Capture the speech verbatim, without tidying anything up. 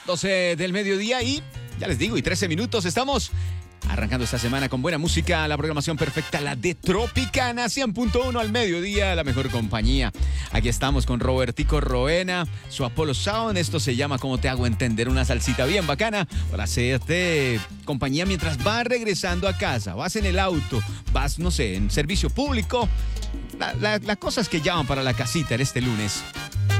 doce del mediodía y, ya les digo, y trece minutos. Estamos arrancando esta semana con buena música, la programación perfecta, la de Tropicana, cien punto uno al mediodía, la mejor compañía. Aquí estamos con Robertico Roena, su Apollo Sound. Esto se llama Cómo te hago entender, una salsita bien bacana para hacerte compañía mientras vas regresando a casa, vas en el auto, vas, no sé, en servicio público. Las la, la cosas que llaman para la casita en este lunes.